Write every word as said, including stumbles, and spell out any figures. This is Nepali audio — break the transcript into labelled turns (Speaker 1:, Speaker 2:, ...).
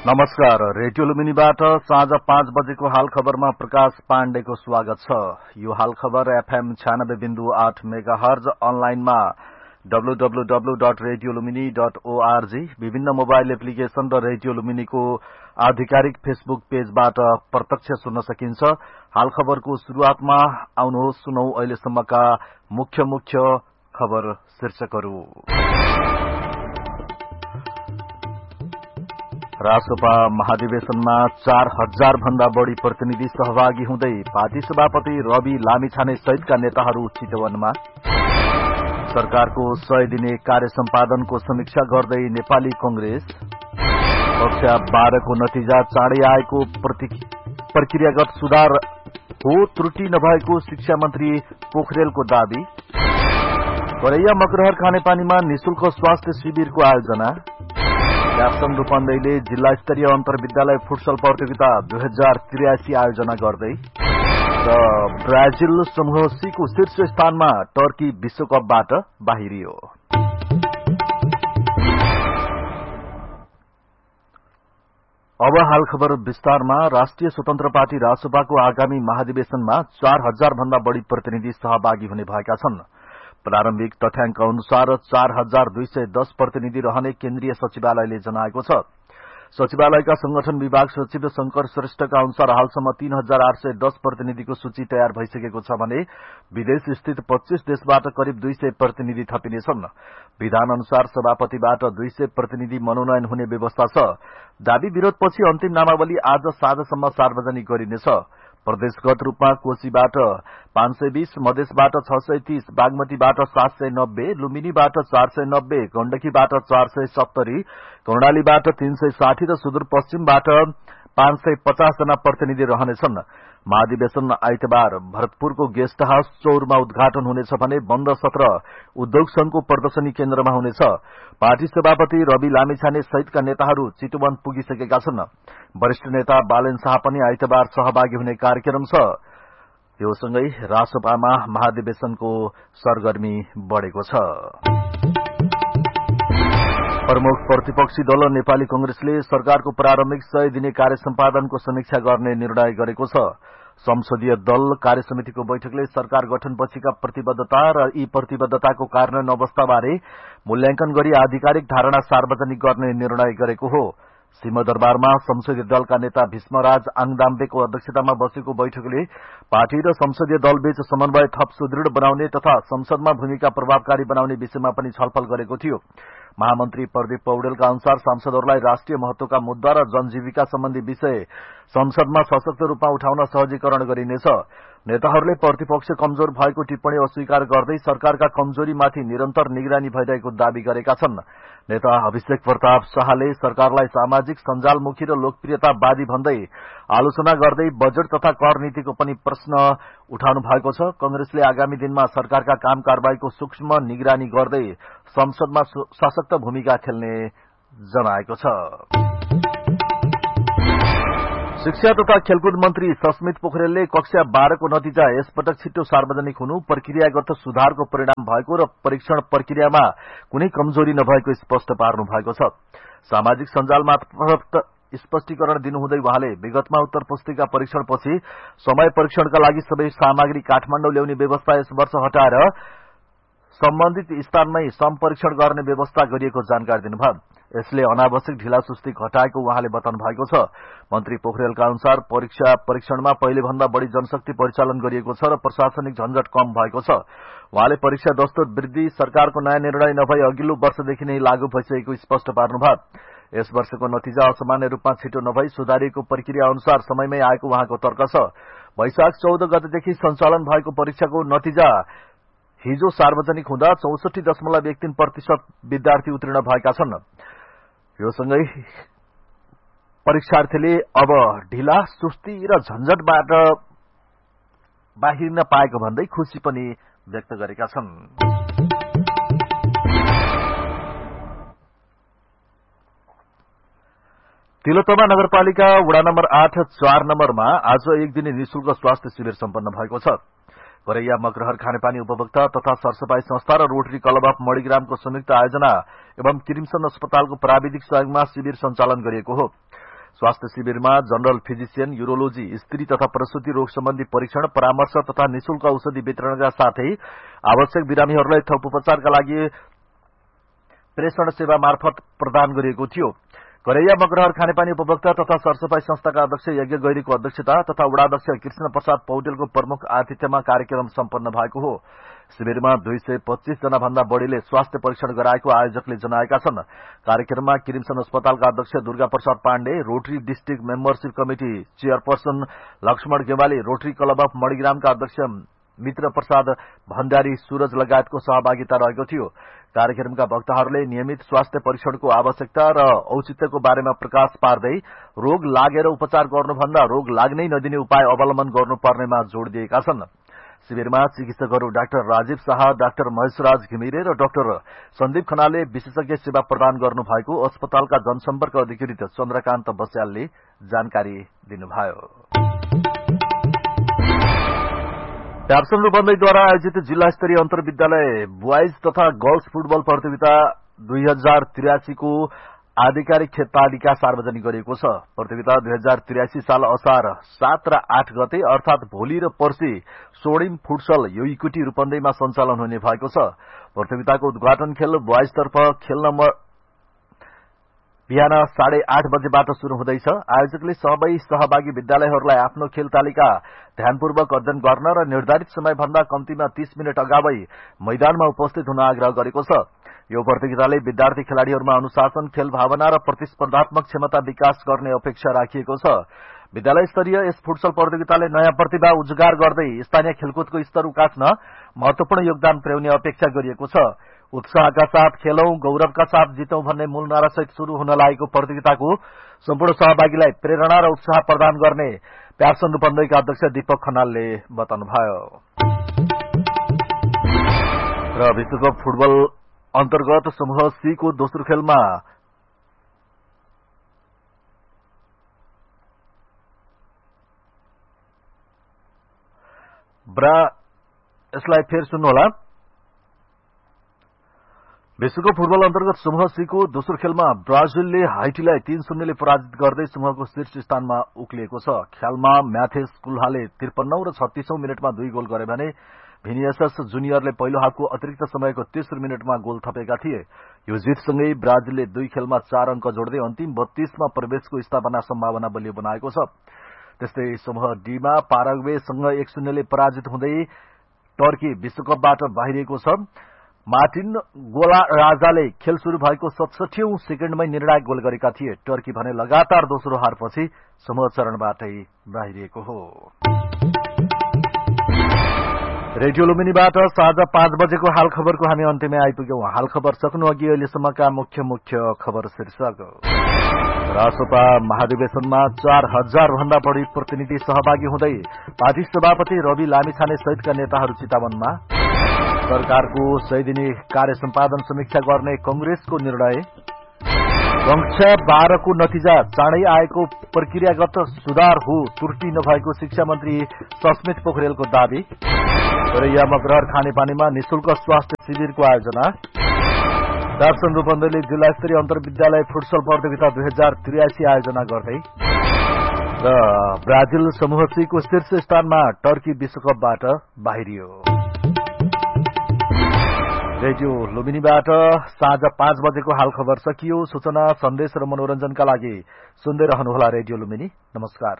Speaker 1: नमस्कार, रेडियो लुम्बिनीबाट साँझ पाँच बजेको हाल खबरमा प्रकाश पाण्डेको स्वागत छ। यो हाल खबर एफएम छयानब्बे बिन्दु आठ मेगा हर्ज, अनलाइनमा W W W dot radio Lumbini dot ORG, विभिन्न मोबाइल एप्लिकेशन र रेडियो लुम्बिनीको आधिकारिक फेसबुक पेजबाट प्रत्यक्ष सुन्न सकिन्छ। हाल खबरको शुरूआतमा आउनुहोस् सुनौ अहिलेसम्मका मुख्य मुख्य खबर शीर्षकहरू। रासपा महाधिवेशनमा चार हजार भन्दा बढ़ी प्रतिनिधि सहभागी हुँदै पार्टी सभापति रवि लामिछाने सहितका नेताहरू चितवनमा। सरकारको सय दिने कार्य सम्पादनको समीक्षा गर्दै नेपाली कंग्रेस। कक्षा बाह्रको नतिजा चाँडै आएको प्रक्रियागत सुधार हो, त्रुटि नभएको शिक्षा मन्त्री पोखरेलको दावी। करैया मकरहर खानेपानीमा निशुल्क स्वास्थ्य शिविरको आयोजना। क्याप्टन रूपन्देहीले जिल्ला स्तरीय अन्तर्विद्यालय फुटसल प्रतियोगिता दुई हजार त्रियासी आयोजना गर्दै र ब्राजिल समूह सी को शीर्ष स्थानमा टर्की विश्वकपबाट बाहिरियो। अब हाल खबर विस्तारमा। राष्ट्रिय स्वतन्त्र पार्टी रासपाको आगामी महाधिवेशनमा चार हजार भन्दा बढ़ी प्रतिनिधि सहभागी हुने भएका छन्। प्रारम्भिक तथ्याङ्क अनुसार चार हजार दुई सय दस प्रतिनिधि रहने केन्द्रीय सचिवालयले जनाएको छ। सचिवालयका संगठन विभाग सचिव शंकर श्रेष्ठका अनुसार हालसम्म तीन हजार आठ सय दस प्रतिनिधिको सूची तयार भइसकेको छ भने विदेश स्थित पच्चीस देशबाट करिब दुई सय प्रतिनिधि थपिनेछन्। विधान अनुसार सभापतिबाट दुई सय प्रतिनिधि मनोनयन हुने व्यवस्था छ। दावी विरोधपछि अन्तिम नामावली आज साँझसम्म सार्वजनिक गरिनेछ। प्रदेशगत रूपमा कोशीबाट पाँच सय बीस, मधेसबाट छ सय तीस, बागमतीबाट सात सय नब्बे, लुम्बिनीबाट चार सय नब्बे, गण्डकीबाट चार सय सत्तरी, कर्णालीबाट तीन सय साठी र सुदूरपश्चिमबाट पाँच सय पचास जना प्रतिनिधि रहनेछन्। महाधिवेशन आइतबार भरतपुरको गेस्ट हाउस चौरमा उद्घाटन हुनेछ भने बन्द सत्र उद्योग संघको प्रदर्शनी केन्द्रमा हुनेछ। पार्टी सभापति रवि लामिछाने सहितका नेताहरू चितवन पुगिसकेका छन्। वरिष्ठ नेता बालेन शाह पनि आइतबार सहभागी हुने कार्यक्रम छ। यो सँगै रासपामा महाधिवेशनको सरगर्मी बढ़ेको छ। प्रमुख प्रतिपक्षी दल नेपाली कंग्रेसले सरकारको प्रारम्भिक सय दिने कार्य सम्पादनको समीक्षा गर्ने निर्णय गरेको छ। संसदीय दल कार्य समितिको बैठकले सरकार गठनपछिका प्रतिबद्धता र यी प्रतिबद्धताको कार्यान्वयन अवस्थाबारे मूल्याङ्कन गरी आधिकारिक धारणा सार्वजनिक गर्ने निर्णय गरेको हो। सिंहदरबारमा संसदीय दलका नेता भीष्मराज आङदाम्बेको अध्यक्षतामा बसेको बैठकले पार्टी र संसदीय दलबीच समन्वय थप सुदृढ़ बनाउने तथा संसदमा भूमिका प्रभावकारी बनाउने विषयमा पनि छलफल गरेको थियो। महामन्त्री प्रदीप पौडेलका अनुसार सांसदहरूलाई राष्ट्रिय महत्वका मुद्दा र जनजीविका सम्बन्धी विषय संसदमा सशक्त रूपमा उठाउन सहजीकरण गरिनेछ। नेताहरूले प्रतिपक्ष कमजोर भएको टिप्पणी अस्वीकार गर्दै सरकारका कमजोरीमाथि निरन्तर निगरानी भइरहेको दावी गरेका छन्। नेता अभिषेक प्रताप शाहले सरकारलाई सामाजिक सञ्जालमुखी र लोकप्रियतावादी भन्दै आलोचना गर्दै बजेट तथा कर नीतिको पनि प्रश्न उठाउनु भएको छ। कंग्रेसले आगामी दिनमा सरकारका काम कारबाहीको सूक्ष्म निगरानी गर्दै संसदमा सशक्त भूमिका खेल्ने जनाएको छ। शिक्षा तथा खेलकुद मन्त्री सस्मित पोखरेलले कक्षा बाह्रको नतिजा यसपटक छिट्टो सार्वजनिक हुनु प्रक्रियागत सुधारको परिणाम भएको र परीक्षण प्रक्रियामा कुनै कमजोरी नभएको स्पष्ट पार्नु भएको छ। सामाजिक सञ्जाल मार्फत स्पष्टीकरण दिनुहुँदै उहाँले विगतमा उत्तर पुस्तिका परीक्षणपछि समय परीक्षणका लागि सबै सामग्री काठमाडौँ ल्याउने व्यवस्था यस वर्ष हटाएर सम्बन्धित स्थानमै सम्परीक्षण गर्ने व्यवस्था गरिएको जानकारी दिनुभयो। यसले अनावश्यक ढिलासुस्ती घटाएको उहाँले बताउनु भएको छ। मन्त्री पोखरेलका अनुसार परीक्षा परीक्षणमा पहिले भन्दा बढ़ी जनशक्ति परिचालन गरिएको छ र प्रशासनिक झन्झट कम भएको छ। उहाँले परीक्षा दस्तुर वृद्धि सरकारको नयाँ निर्णय नभई अघिल्लो वर्षदेखि नै लागू भइसकेको स्पष्ट पार्नुभयो। यस वर्षको नतिजा असामान्य रूपमा छिटो नभई सुधारिएको प्रक्रिया अनुसार समयमै आएको उहाँको तर्क छ। वैशाख चौध गतेदेखि सञ्चालन भएको परीक्षाको नतिजा हिजो सार्वजनिक हुँदा चौसठी दशमलव एक तीन प्रतिशत विद्यार्थी उत्तीर्ण भएका छन्। यो सँगै परीक्षार्थीले अब ढिला सुस्ती र झन्झटबाट बाहिरिन पाएको भन्दै खुशी पनि व्यक्त गरेका छन्। तिलोत्तमा नगरपालिका वडा नम्बर आठ चार नम्बरमा आज एक दिने निशुल्क स्वास्थ्य शिविर सम्पन्न भएको छ। करैया मकरहर खानेपानी उपभोक्ता तथा सरसफाई संस्था र रोटरी क्लब अफ मणिग्रामको संयुक्त आयोजना एवं किरिमसन अस्पतालको प्राविधिक सहयोगमा शिविर सञ्चालन गरिएको हो। स्वास्थ्य शिविरमा जनरल फिजिशियन, यूरोलोजी, स्त्री तथा प्रसूति रोग सम्बन्धी परीक्षण, परामर्श तथा निशुल्क औषधि वितरणका साथै आवश्यक बिरामीहरूलाई थप उपचारका लागि प्रेषण सेवा मार्फत प्रदान गरिएको थियो। करैया मगरहर खानेपानी उपभोक्ता तथा सरसफाई संस्थाका अध्यक्ष यज्ञ गैरीको अध्यक्षता तथा वडाध्यक्ष कृष्ण प्रसाद पौडेलको प्रमुख आतिथ्यमा कार्यक्रम सम्पन्न भएको हो। शिविरमा दुई सय पच्चीस जना भन्दा बढ़ीले स्वास्थ्य परीक्षण गराएको आयोजकले जनाएका छन्। कार्यक्रममा किरिमसन अस्पतालका अध्यक्ष Durga Prasad Pandey, rotary district membership committee chairperson Laxman Gewali, rotary club of मणिग्रामका अध्यक्ष मित्र प्रसाद भण्डारी, सूरज लगायतको सहभागिता रहेको थियो। कार्यक्रमका वक्ताहरूले नियमित स्वास्थ्य परीक्षणको आवश्यकता र औचित्यको बारेमा प्रकाश पार्दै रोग लागेर उपचार गर्नुभन्दा रोग लाग्नै नदिने उपाय अवलम्बन गर्नुपर्नेमा जोड़ दिएका छन्। शिविरमा चिकित्सकहरू डाक्टर राजीव शाह, डाक्टर महेशराज घिमिरे र डाक्टर सन्दीप खनालले विशेषज्ञ सेवा प्रदान गर्नुभएको अस्पतालका जनसम्पर्क अधिकृत चन्द्रकान्त बस्यालले जानकारी दिनुभयो। प्याप्सन रूपन्देहीद्वारा आयोजित जिल्ला स्तरीय अन्तर्विद्यालय ब्वाइज तथा गर्ल्स फुटबल प्रतियोगिता दुई हजार त्रियासी को आधिकारिक तालिका सार्वजनिक गरिएको छ। प्रतियोगिता दुई हजार त्रियासी साल असार सात र आठ गते अर्थात भोलि र पर्सि स्वर्णिम फुटसल यो इक्विटी रूपन्देहीमा सञ्चालन हुने भएको छ। प्रतियोगिताको उद्घाटन खेल ब्वाइजतर्फ खेल नम्बर बिहान साढे आठ बजेबाट शुरू हुँदैछ। आयोजकले सबै सहभागी विद्यालयहरूलाई आफ्नो खेल तालिका ध्यानपूर्वक अध्ययन गर्न र निर्धारित समयभन्दा कम्तीमा तीस मिनट अगावै मैदानमा उपस्थित हुन आग्रह गरेको छ। यो प्रतियोगिताले विद्यार्थी खेलाड़ीहरूमा अनुशासन, खेल भावना र प्रतिस्पर्धात्मक क्षमता विकास गर्ने अपेक्षा राखिएको छ। विद्यालय स्तरीय यस फुटसल प्रतियोगिताले नयाँ प्रतिभा उजागर गर्दै स्थानीय खेलकुदको स्तर उकास्न महत्वपूर्ण योगदान पुर्याउने अपेक्षा गरिएको छ। उत्साहका साथ खेलौं, गौरवका साथ जितौं भन्ने मूल नारासहित शुरू हुन लागेको प्रतियोगिताको सम्पूर्ण सहभागीलाई प्रेरणा र उत्साह प्रदान गर्ने प्याप्सन रूपन्देहीका अध्यक्ष दीपक खनालले बताउनुभयो। र विश्वकप फुटबल अन्तर्गत समूह सी को दोस्रो खेलमा ब्रा यसलाई फेर सुन्नुहोला। विश्वकप फुटबल अन्तर्गत समूह सी को दोस्रो खेलमा ब्राजिलले हाइटीलाई तीन शून्यले पराजित गर्दै समूहको शीर्ष स्थानमा उक्लिएको छ। खेलमा म्याथेस कुल्हाले त्रिपन्नौ र छत्तीसौं मिनटमा दुई गोल गरे भने भिनियसस जुनियरले पहिलो हाफको अतिरिक्त समयको तेस्रो मिनटमा गोल थपेका थिए। यो जितसँगै ब्राजिलले दुई खेलमा चार अंक जोड्दै अन्तिम बत्तीसमा प्रवेशको स्थापना सम्भावना बलियो बनाएको छ। त्यस्तै समूह डीमा पाराग्वेसँग एक शून्यले पराजित हुँदै टर्की विश्वकपबाट बाहिरिएको छ। मार्टिन गोला राजाले खेल शुरू भएको सतसठीऔं सेकेण्डमै निर्णायक गोल गरेका थिए। टर्की भने लगातार दोस्रो हारपछि समूह चरणबाटै बाहिरिएको हो। रेडियो लुम्बिनीबाट साँझ पाँच बजेको हाल खबरको हामी अन्त्यमै आइपुग्यौं। हाल खबर सक्नु अघि अहिलेसम्मका मुख्य मुख्य खबर शीर्षक। रासपा महाधिवेशनमा चार हजार भन्दा बढ़ी प्रतिनिधि सहभागी हुँदै पार्टी सभापति रवि लामिछाने सहितका नेताहरू चितावनमा। सरकारको सय दिने कार्य सम्पादन समीक्षा गर्ने कंग्रेसको निर्णय। कक्षा बाह्र को नतिजा चाँडै आएको प्रक्रियागत सुधार हो, त्रुटि नभएको शिक्षा मन्त्री सस्मित पोखरेलको दावी। करैया मगरहर खानेपानीमा निशुल्क स्वास्थ्य शिविरको आयोजना। प्याप्सन रूपन्देहीले जिल्ला स्तरीय अन्तर्विद्यालय फुटसल प्रतियोगिता दुई हजार त्रियासी आयोजना गर्दै। र ब्राजिल समूह सी को शीर्ष स्थानमा टर्की विश्वकपबाट बाहिरियो। रेडियो लुम्बिनीबाट साँझ पाँच बजेको हाल खबर सकियो। सूचना, सन्देश र मनोरञ्जनका लागि सुन्दै रहनुहोला रेडियो लुम्बिनी। नमस्कार।